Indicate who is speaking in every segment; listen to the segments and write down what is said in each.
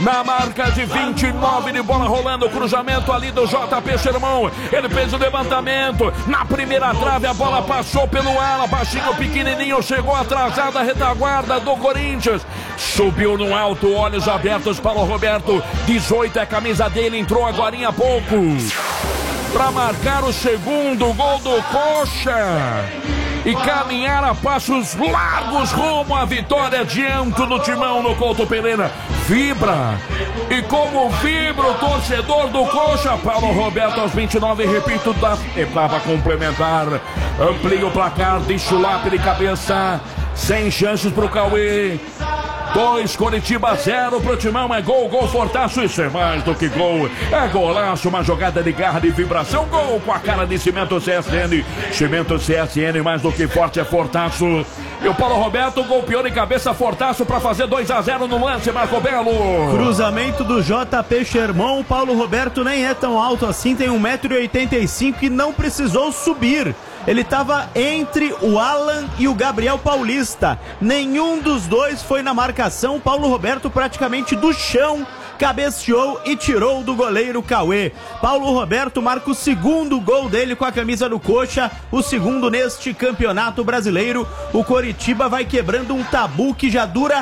Speaker 1: na marca de 29 de bola rolando, o cruzamento ali do JP Sherman, ele fez o levantamento, na primeira trave a bola passou pelo ala, baixinho, pequenininho, chegou atrasada a retaguarda do Corinthians, subiu no alto, olhos abertos para o Roberto, 18 é a camisa dele, entrou agora há pouco, para marcar o segundo gol do Coxa e caminhar a passos largos rumo à vitória diante do Timão no Couto Pereira. Vibra, e como vibra o torcedor do Coxa. Paulo Roberto aos 29, repito, da etapa complementar, amplia o placar de chulape de cabeça, sem chances pro Cauê. 2, Coritiba 0 pro Timão, é gol, Fortaço, isso é mais do que gol, é golaço, uma jogada de garra, de vibração, gol com a cara de Cimento CSN, Cimento CSN, mais do que forte, é Fortaço, e o Paulo Roberto golpeou de cabeça Fortaço para fazer 2-0 no lance, Marco Belo.
Speaker 2: Cruzamento do JP Sherman, o Paulo Roberto nem é tão alto assim, tem 1,85 m e não precisou subir. Ele estava entre o Alan e o Gabriel Paulista. Nenhum dos dois foi na marcação. Paulo Roberto praticamente do chão cabeceou e tirou do goleiro Cauê. Paulo Roberto marca o segundo gol dele com a camisa do Coxa, o segundo neste campeonato brasileiro. O Coritiba vai quebrando um tabu que já dura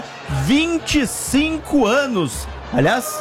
Speaker 2: 25 anos. Aliás,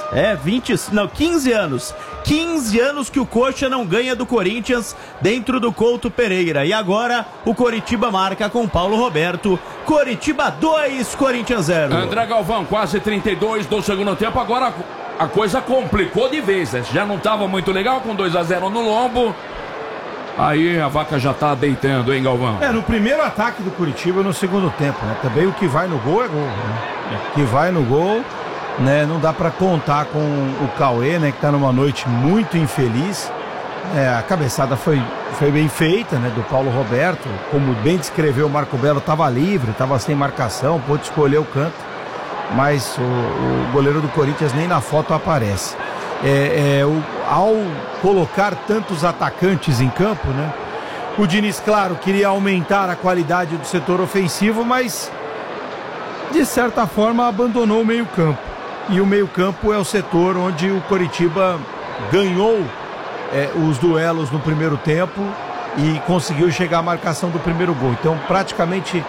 Speaker 2: 15 anos. 15 anos que o Coxa não ganha do Corinthians dentro do Couto Pereira. E agora o Coritiba marca com Paulo Roberto. Coritiba 2, Corinthians 0.
Speaker 1: André Galvão, quase 32 do segundo tempo. Agora a coisa complicou de vez, né? Já não estava muito legal com 2-0 no lombo. Aí a vaca já tá deitando, hein, Galvão?
Speaker 3: No primeiro ataque do Coritiba no segundo tempo, né? Também o que vai no gol é gol, né? O que vai no gol, né? Não dá pra contar com o Cauê, né? Que tá numa noite muito infeliz. A cabeçada foi bem feita, né? Do Paulo Roberto. Como bem descreveu o Marco Belo, tava livre, tava sem marcação, pôde escolher o canto. Mas o goleiro do Corinthians nem na foto aparece. Ao colocar tantos atacantes em campo, né? O Diniz, claro, queria aumentar a qualidade do setor ofensivo, mas de certa forma abandonou o meio-campo. E o meio-campo é o setor onde o Coritiba ganhou os duelos no primeiro tempo e conseguiu chegar à marcação do primeiro gol. Então, praticamente,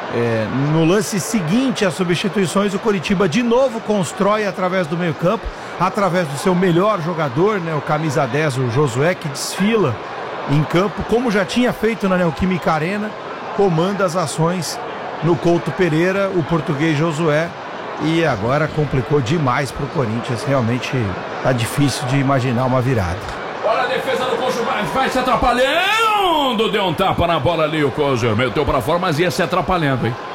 Speaker 3: no lance seguinte às substituições, o Coritiba de novo constrói através do meio-campo, através do seu melhor jogador, né, o camisa 10, o Josué, que desfila em campo, como já tinha feito na Neoquímica Arena, comanda as ações no Couto Pereira, o português Josué, e agora complicou demais pro Corinthians. Realmente tá difícil de imaginar uma virada.
Speaker 1: Olha a defesa do Coxa, vai se atrapalhando, deu um tapa na bola ali, o Coxa meteu pra fora, mas ia se atrapalhando, hein?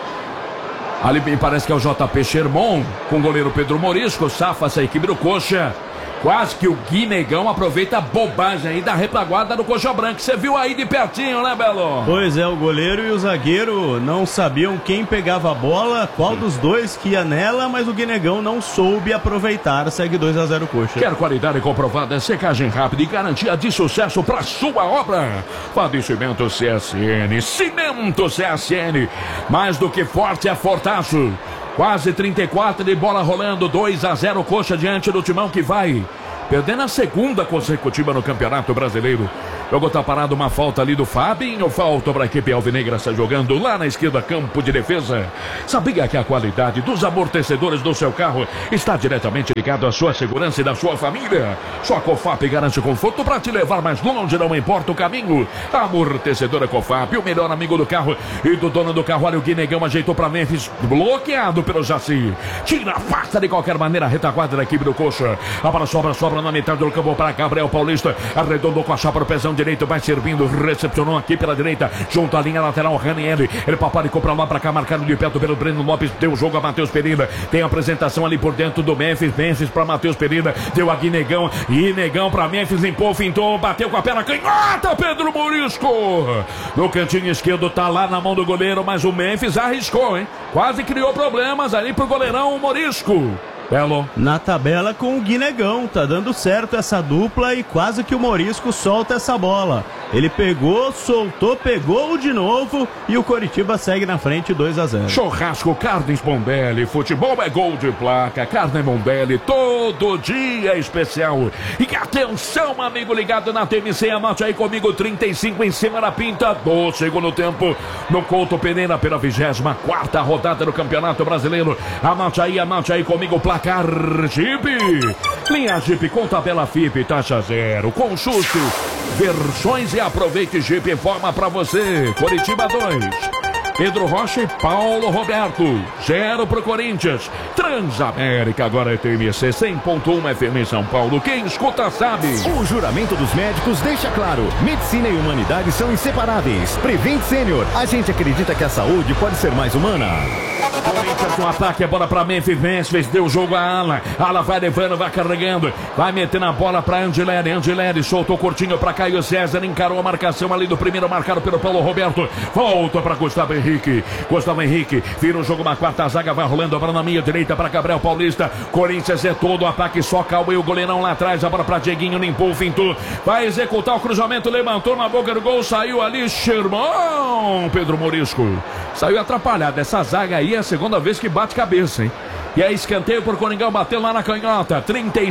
Speaker 1: Ali me parece que é o JP Sherman com o goleiro Pedro Morisco, safa essa equipe do Coxa. Quase que o Gui Negão aproveita a bobagem aí da retaguarda do Coxa Branca. Você viu aí de pertinho, né, Belo?
Speaker 2: Pois é, o goleiro e o zagueiro não sabiam quem pegava a bola, qual dos dois que ia nela, mas o Gui Negão não soube aproveitar. Segue 2-0 Coxa.
Speaker 1: Quer qualidade comprovada, secagem rápida e garantia de sucesso para sua obra? Fade Cimento CSN. Cimento CSN. Mais do que forte, é Fortaço. Quase 34 de bola rolando, 2-0 Coxa diante do Timão, que vai perdendo a segunda consecutiva no Campeonato Brasileiro. Jogo tá parado, uma falta ali do Fabinho, falta para a equipe alvinegra, está jogando lá na esquerda, campo de defesa. Sabia que a qualidade dos amortecedores do seu carro está diretamente ligado à sua segurança e da sua família? Só a Cofap garante conforto para te levar mais longe, não importa o caminho. Amortecedora Cofap, o melhor amigo do carro e do dono do carro. Olha, o Guinegão ajeitou para Memphis, bloqueado pelo Jaci. Tira a faca de qualquer maneira, a retaguarda da equipe do Coxa. A bola sobra na metade do campo para Gabriel Paulista, arredondou com a chapa no pezão direito, vai servindo, recepcionou aqui pela direita, junto à linha lateral, Ranieri, ele paparicou pra lá, pra cá, marcado de perto pelo Breno Lopes, deu o jogo a Matheus Pereira, tem a apresentação ali por dentro do Memphis pra Matheus Pereira, deu a Guinegão, e Negão pra Memphis, limpou, fintou, bateu com a perna canhota, Pedro Morisco, no cantinho esquerdo, tá lá na mão do goleiro, mas o Memphis arriscou, hein, quase criou problemas ali pro goleirão Morisco. Belo.
Speaker 2: Na tabela com o Guinegão, tá dando certo essa dupla e quase que o Morisco solta essa bola. Ele pegou, soltou, pegou de novo e o Coritiba segue na frente 2-0.
Speaker 1: Churrasco Carnes Bombelli, futebol é gol de placa, Carne Bombelli, todo dia é especial. E atenção, amigo ligado na TMC, anote aí comigo, 35 em cima da pinta do segundo tempo, no Couto Pereira pela 24ª rodada do Campeonato Brasileiro. Anote aí comigo, placar Jeep. Linha Jeep com tabela FIP, taxa zero, consulte versões e aproveite. Jeep informa pra você. Coritiba 2. Pedro Rocha e Paulo Roberto, 0 pro Corinthians. Transamérica agora é TMC 100.1 FM em São Paulo. Quem escuta sabe.
Speaker 4: O juramento dos médicos deixa claro: medicina e humanidade são inseparáveis. Prevent Senior, a gente acredita que a saúde pode ser mais humana.
Speaker 1: Corinthians no ataque, é bola pra Memphis, deu o jogo a Ala vai levando, vai carregando, vai metendo a bola pra Angileri, soltou curtinho pra Caio César, encarou a marcação ali do primeiro, marcado pelo Paulo Roberto, volta pra Gustavo Henrique, vira o jogo, uma quarta zaga, vai rolando a bola na minha direita pra Gabriel Paulista. Corinthians é todo o ataque, só Cauê, o goleirão lá atrás, a bola pra Dieguinho, limpou, fintou, vai executar o cruzamento, levantou na boca do gol, saiu ali, Sherman, Pedro Morisco, saiu atrapalhado. Essa zaga aí é a segunda vez que bate cabeça, hein? E é escanteio por Coringão, bateu lá na canhota.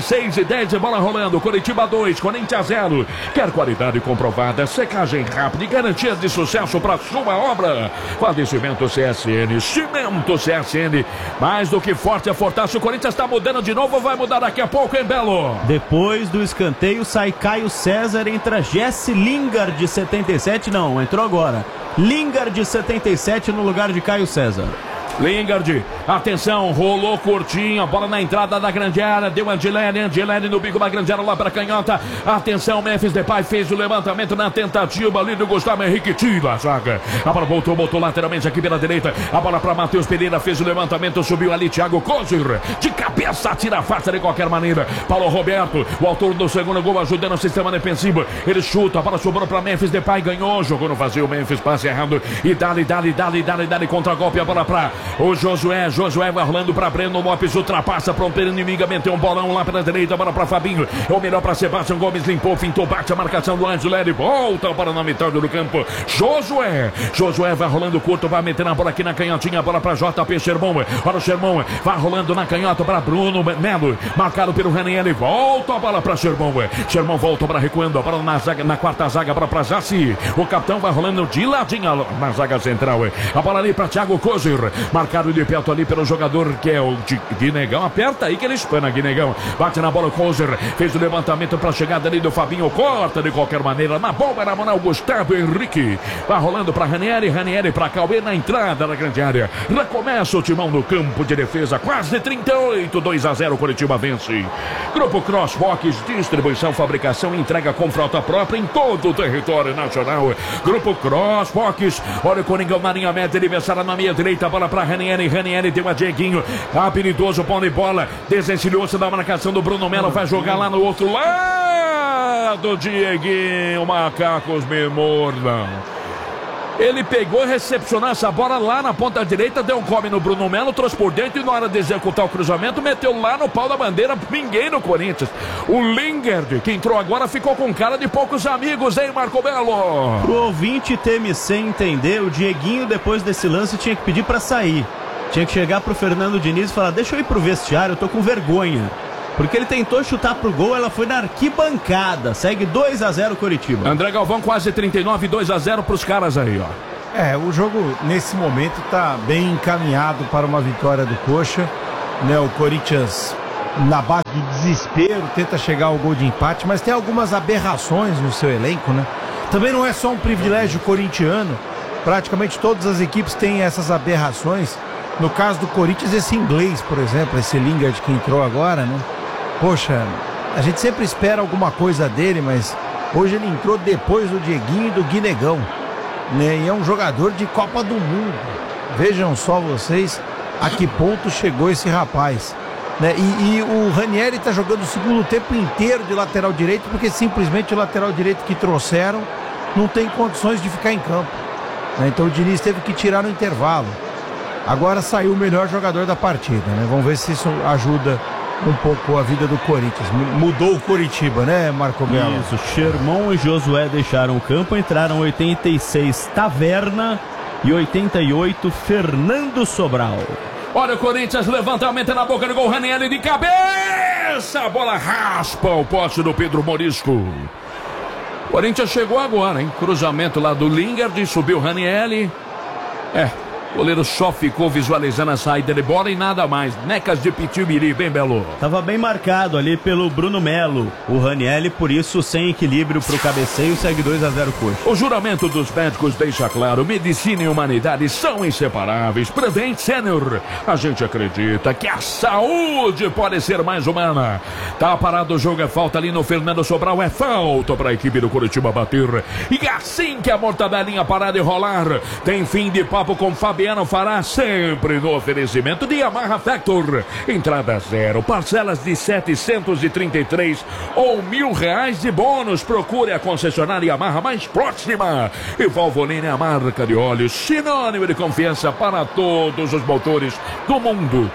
Speaker 1: 36-10, bola rolando. Coritiba 2, Corinthians 0. Quer qualidade comprovada, secagem rápida e garantia de sucesso para sua obra. Padecimento CSN, Cimento CSN. Mais do que forte, é fortaço. O Corinthians está mudando de novo, vai mudar daqui a pouco, hein, Belo?
Speaker 2: Depois do escanteio sai Caio César, entra Jesse Lingard de 77. Não, entrou agora. Lingard de 77 no lugar de Caio César.
Speaker 1: Lingard, atenção, rolou curtinho, a bola na entrada da grande área, deu Angileri no bico da grande área lá para canhota, atenção, Memphis Depay fez o levantamento na tentativa ali do Gustavo Henrique, tira a zaga, a bola botou lateralmente aqui pela direita, a bola para Matheus Pereira, fez o levantamento, subiu ali Thiago Kozir, de cabeça, tira a face de qualquer maneira, Paulo Roberto, o autor do segundo gol, ajudando o sistema defensivo, ele chuta, a bola sobrou para Memphis Depay, ganhou, jogou no vazio, Memphis, passe errado, e dali, contra-golpe, a bola para o Josué vai rolando para Breno Lopes, ultrapassa para o inimigo, meteu um bolão lá pela direita, bola para Fabinho, é o melhor para Sebastião Gomes, limpou, fintou, bate a marcação do Angileri, volta para na metade do campo, Josué vai rolando curto, vai metendo a bola aqui na canhotinha, a bola para JP Sherman, para o Sherman, vai rolando na canhota para Bruno Melo, marcado pelo Ranieri, volta a bola para Sherman volta para recuando, a bola na quarta zaga, para Zassi, o capitão vai rolando de ladinho na zaga central, a bola ali para Thiago Kozir, marcado de perto ali pelo jogador que é o Guinegão, aperta aí que ele espana, Guinegão, bate na bola o Kozir, fez o levantamento para a chegada ali do Fabinho, corta de qualquer maneira, na bomba na mão o Gustavo Henrique, vai rolando para Ranieri para Cauê na entrada da grande área, recomeça o timão no campo de defesa, quase 38, 2-0, Coritiba vence. Grupo Crossbox, distribuição, fabricação e entrega com frota própria em todo o território nacional. Grupo Crossbox, olha o Coringão na linha média, adversário na minha direita, bola para Ranieri deu a Dieguinho, habilidoso, pão de bola, desencilhou-se da marcação do Bruno Melo, vai jogar lá no outro lado, Dieguinho, macacos me mordam. Ele pegou e recepcionou essa bola lá na ponta direita, deu um come no Bruno Melo, trouxe por dentro e na hora de executar o cruzamento, meteu lá no pau da bandeira, ninguém no Corinthians. O Lingard, que entrou agora, ficou com cara de poucos amigos, hein, Marco Belo?
Speaker 2: Pro ouvinte TMC entender, o Dieguinho, depois desse lance, tinha que pedir pra sair. Tinha que chegar pro Fernando Diniz e falar: deixa eu ir pro vestiário, eu tô com vergonha. Porque ele tentou chutar pro gol, ela foi na arquibancada. Segue 2-0 Coritiba.
Speaker 1: André Galvão, quase 39, 2-0 pros caras aí, ó.
Speaker 3: O jogo nesse momento tá bem encaminhado para uma vitória do Coxa, né? O Corinthians, na base do desespero, tenta chegar ao gol de empate, mas tem algumas aberrações no seu elenco, né? Também não é só um privilégio corintiano, praticamente todas as equipes têm essas aberrações. No caso do Corinthians, esse inglês, por exemplo, esse Lingard que entrou agora, né? Poxa, a gente sempre espera alguma coisa dele, mas hoje ele entrou depois do Dieguinho e do Guinegão, né? E é um jogador de Copa do Mundo. Vejam só vocês a que ponto chegou esse rapaz, né? E o Ranieri está jogando o segundo tempo inteiro de lateral direito, porque simplesmente o lateral direito que trouxeram não tem condições de ficar em campo, né? Então o Diniz teve que tirar no intervalo. Agora saiu o melhor jogador da partida, né? Vamos ver se isso ajuda um pouco a vida do Corinthians. Mudou o Coritiba, né, Marco Belo?
Speaker 2: Isso, Sherman e Josué deixaram o campo, entraram 86 Taverna e 88 Fernando Sobral.
Speaker 1: Olha o Corinthians, levantamento na boca do gol, Ranieri de cabeça, a bola raspa o poste do Pedro Morisco. O Corinthians chegou agora, hein? Cruzamento lá do Lingard, subiu o Ranieri. O goleiro só ficou visualizando a saída de bola e nada mais. Necas de Pitibiri, bem belo.
Speaker 2: Tava bem marcado ali pelo Bruno Melo. O Ranieri, por isso, sem equilíbrio pro cabeceio, segue 2-0 Coxa.
Speaker 1: O juramento dos médicos deixa claro: medicina e humanidade são inseparáveis. Prevent Senior, a gente acredita que a saúde pode ser mais humana. Tá parado o jogo, é falta ali no Fernando Sobral, é falta pra equipe do Curitiba bater. E assim que a mortadelinha parar de rolar, tem fim de papo com Fabiano Fará, sempre no oferecimento de Yamaha Factor. Entrada 0, parcelas de 733 ou R$1.000 de bônus. Procure a concessionária Yamaha mais próxima. E Valvoline, a marca de óleo sinônimo de confiança para todos os motores do mundo,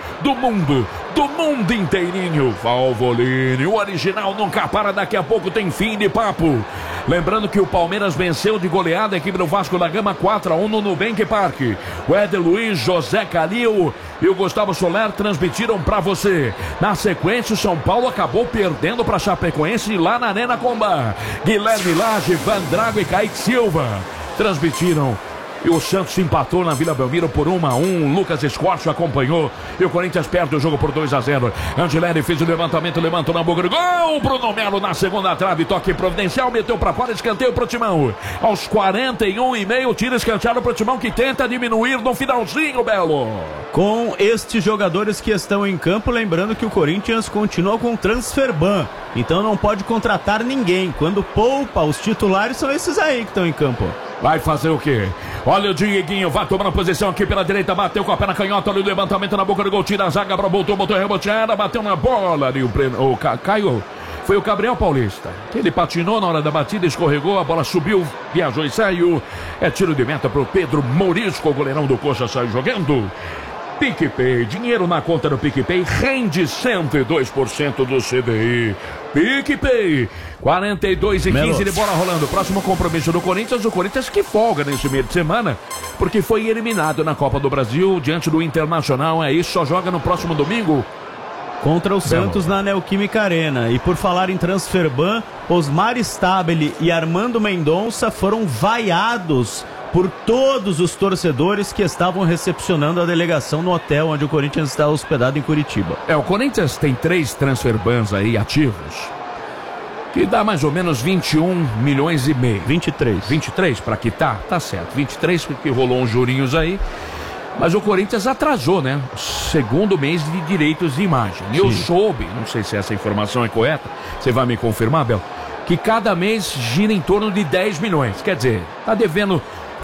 Speaker 1: do mundo inteirinho. Valvoline, o original nunca para, daqui a pouco tem fim de papo. Lembrando que o Palmeiras venceu de goleada a equipe do Vasco da Gama 4-1 no Nubank Park. O Éder Luiz, José Calil e o Gustavo Soler transmitiram para você. Na sequência, o São Paulo acabou perdendo para Chapecoense lá na Arena Comba. Guilherme Lage, Van Drago e Kaique Silva transmitiram. E o Santos empatou na Vila Belmiro por 1-1. Lucas Escorcho acompanhou. E o Corinthians perde o jogo por 2-0. Angeleri fez o levantamento, levantou na boca do gol. Bruno Melo na segunda trave, toque providencial, meteu pra fora, escanteio pro Timão. Aos 41,5, tira escanteado pro Timão, que tenta diminuir no finalzinho, Belo.
Speaker 2: Com estes jogadores que estão em campo, lembrando que o Corinthians continua com transfer ban. Então não pode contratar ninguém. Quando poupa, os titulares são esses aí que estão em campo.
Speaker 1: Vai fazer o quê? Olha o Dieguinho, vai tomando posição aqui pela direita, bateu com a perna canhota, olha o levantamento na boca do gol, tira a zaga, botou reboteada, bateu na bola ali, caiu. Foi o Gabriel Paulista. Ele patinou na hora da batida, escorregou, a bola subiu, viajou e saiu. É tiro de meta pro Pedro Morisco, o goleirão do Coxa sai jogando. PicPay, dinheiro na conta do PicPay rende 102% do CDI. PicPay, 42,15 de bola rolando. Próximo compromisso do Corinthians, o Corinthians que folga nesse meio de semana, porque foi eliminado na Copa do Brasil diante do Internacional. Aí só joga no próximo domingo
Speaker 2: contra o Santos na Neoquímica Arena. E por falar em transfer ban, Osmar Stabile e Armando Mendonça foram vaiados por todos os torcedores que estavam recepcionando a delegação no hotel onde o Corinthians está hospedado em Curitiba.
Speaker 1: O Corinthians tem 3 transfer bans aí ativos, que dá mais ou menos 21 milhões e meio. 23 para quitar? Tá certo, 23 porque rolou uns jurinhos aí. Mas o Corinthians atrasou, né? Segundo mês de direitos de imagem. Eu soube, não sei se essa informação é correta, você vai me confirmar, Bel, que cada mês gira em torno de 10 milhões. Quer dizer, tá devendo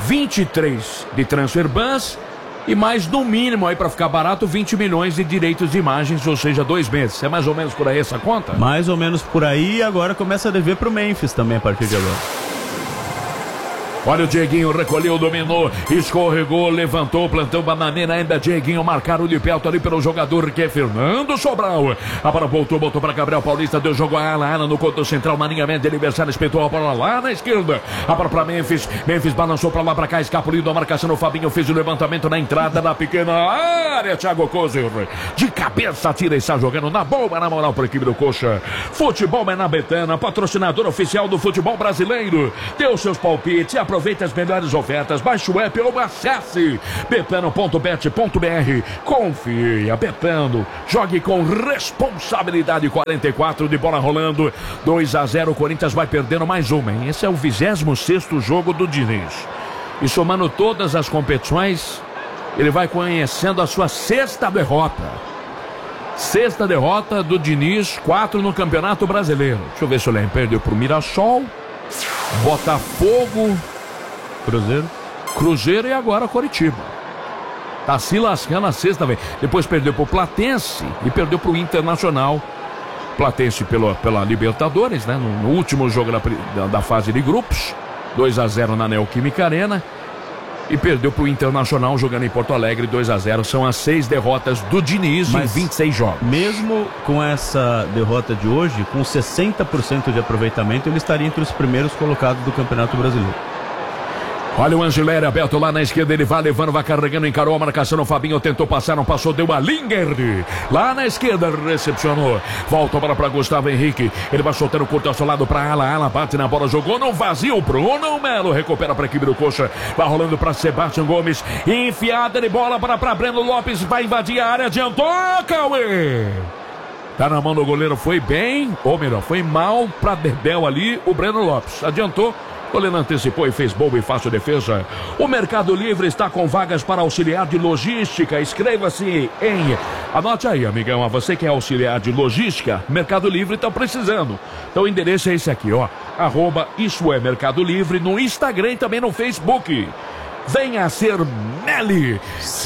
Speaker 1: 23 de transfer bans e mais no mínimo aí para ficar barato 20 milhões de direitos de imagens, ou seja, 2 meses. É mais ou menos por aí essa conta?
Speaker 2: Mais ou menos por aí, e agora começa a dever pro Memphis também a partir de agora.
Speaker 1: Olha o Dieguinho, recolheu, dominou, escorregou, levantou, plantou bananeira, ainda Dieguinho, marcaram de perto ali pelo jogador que é Fernando Sobral. A bola voltou para Gabriel Paulista, deu jogo a ala no canto central, maninhamento, adversário espetou a bola lá na esquerda. A bola para Memphis balançou para lá, para cá, escapulido a marcação, o Fabinho fez o levantamento na entrada da pequena área, Thiago Kozer, de cabeça, tira e está jogando na boa, na moral para a equipe do Coxa. Futebol é na Betana, patrocinador oficial do futebol brasileiro. Dê os seus palpites, aproveite as melhores ofertas, baixe o app ou acesse betano.bet.br. Confia, Betano, jogue com responsabilidade. 44 de bola rolando, 2-0, o Corinthians vai perdendo mais uma, hein? Esse é o 26º jogo do Diniz. E somando todas as competições, ele vai conhecendo a sua 6ª derrota. 6ª derrota do Diniz, 4 no Campeonato Brasileiro. Deixa eu ver se eu lembro. Perdeu pro Mirassol, Botafogo, Cruzeiro e agora Coritiba. Tá se lascando a 6ª vez. Depois perdeu pro Platense e perdeu pro Internacional. Platense pela Libertadores, né? No último jogo da fase de grupos. 2-0 na Neoquímica Arena. e perdeu pro Internacional jogando em Porto Alegre 2-0. São as 6 derrotas do Diniz em 26 jogos.
Speaker 2: Mesmo com essa derrota de hoje, com 60% de aproveitamento, ele estaria entre os primeiros colocados do Campeonato Brasileiro.
Speaker 1: Olha o Angileri aberto lá na esquerda, ele vai levando, vai carregando, encarou a marcação, o Fabinho tentou passar, não passou, deu a Lingard, lá na esquerda, recepcionou, volta a bola para Gustavo Henrique, ele vai soltando o curto ao seu lado para Ala, bate na bola, jogou no vazio, Bruno Melo recupera para a equipe do Coxa, vai rolando para Sebastião Gomes, enfiada de bola para Breno Lopes, vai invadir a área, adiantou, Cauê! Tá na mão do goleiro, foi bem, ou melhor, foi mal para Bebel ali, o Breno Lopes, adiantou. O goleiro antecipou e fez boa e fácil defesa. O Mercado Livre está com vagas para auxiliar de logística. Inscreva-se em... Anote aí, amigão. Você que é auxiliar de logística, Mercado Livre está precisando. Então o endereço é esse aqui, ó. @Isso é Mercado Livre no Instagram e também no Facebook. Venha ser Meli.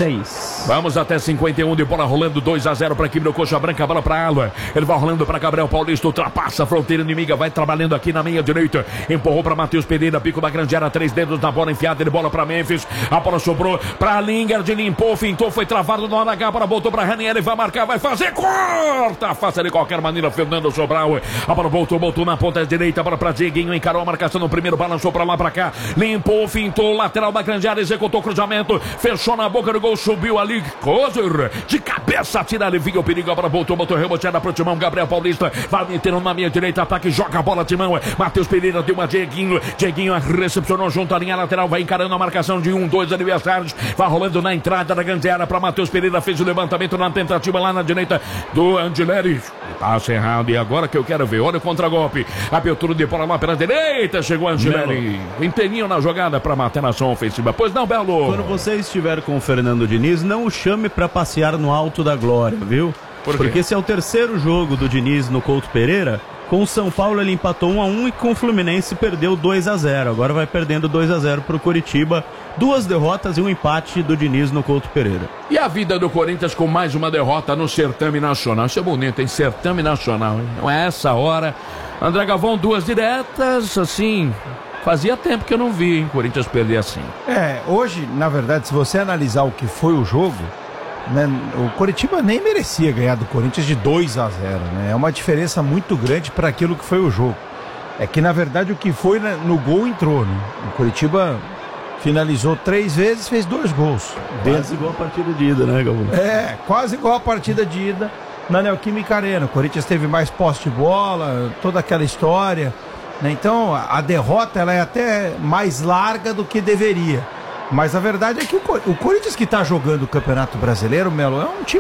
Speaker 2: 6.
Speaker 1: Vamos até 51 de bola rolando, 2-0 para a equipe do Coxa Branca, bola para Alba. Ele vai rolando para Gabriel Paulista, ultrapassa a fronteira inimiga, vai trabalhando aqui na meia direita. Empurrou para Matheus Pereira, pico da grande área, 3 dedos na bola, enfiada de bola para Memphis. A bola sobrou para Lingard, limpou, fintou, foi travado na hora H, bola voltou para Ranieri, vai marcar, vai fazer, corta, faça de qualquer maneira, Fernando Sobral. A bola voltou na ponta direita, a bola para Dieguinho, encarou a marcação no primeiro, balançou para lá, para cá, limpou, fintou, lateral da grande área, executou o cruzamento, fechou na boca do gol, subiu ali, Kozer, de cabeça, tira, alivia o perigo, a bola voltou, reboteada pro Timão, Gabriel Paulista, vai metendo na minha direita, ataque, joga a bola, Timão, Matheus Pereira deu uma Dieguinho recepcionou junto à linha lateral, vai encarando a marcação de 2 adversários, vai rolando na entrada da grande área para Matheus Pereira, fez o levantamento na tentativa lá na direita do Angileri, passe errado, e agora que eu quero ver, olha o contragolpe, abertura de bola lá pela direita, chegou Angileri, inteirinho na jogada para matar a ação ofensiva, pois não, Belo?
Speaker 2: Quando você estiver com o Fernando Diniz, não o chame para passear no alto da glória, viu? Porque esse é o terceiro jogo do Diniz no Couto Pereira. Com o São Paulo ele empatou 1-1 e com o Fluminense perdeu 2-0. Agora vai perdendo 2-0 para o Coritiba. 2 derrotas e um empate do Diniz no Couto Pereira.
Speaker 1: E a vida do Corinthians com mais uma derrota no Certame Nacional. Isso é bonito, hein? Certame Nacional, hein? Não é essa hora. André Galvão, 2 diretas, assim... Fazia tempo que eu não vi, hein, Corinthians perder assim.
Speaker 3: Hoje, na verdade, se você analisar o que foi o jogo, né, o Coritiba nem merecia ganhar do Corinthians de 2-0, né? É uma diferença muito grande para aquilo que foi o jogo. É que, na verdade, o que foi, né, no gol entrou, né? O Coritiba finalizou 3 vezes, fez 2 gols.
Speaker 2: Quase igual a partida de ida, né, Galvão?
Speaker 3: Quase igual a partida de ida na Neoquímica Arena. O Corinthians teve mais posse de bola, toda aquela história... Então a derrota ela é até mais larga do que deveria. Mas a verdade é que o Corinthians que está jogando o Campeonato Brasileiro, Melo, é um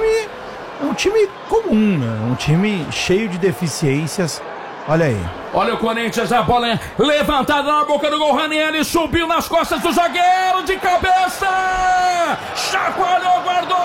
Speaker 3: time comum, né? Um time cheio de deficiências. Olha aí.
Speaker 1: Olha o Corinthians, a bola é levantada na boca do gol, Ranieri subiu nas costas do zagueiro de cabeça, chacoalhou, guardou,